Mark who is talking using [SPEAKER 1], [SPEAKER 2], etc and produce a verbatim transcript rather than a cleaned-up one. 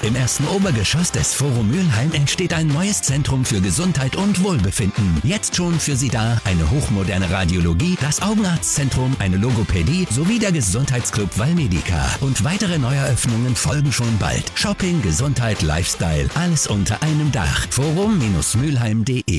[SPEAKER 1] Im ersten Obergeschoss des Forum Mülheim entsteht ein neues Zentrum für Gesundheit und Wohlbefinden. Jetzt schon für Sie da eine hochmoderne Radiologie, das Augenarztzentrum, eine Logopädie sowie der Gesundheitsclub Valmedica. Und weitere Neueröffnungen folgen schon bald. Shopping, Gesundheit, Lifestyle, alles unter einem Dach. forum Bindestrich mülheim punkt de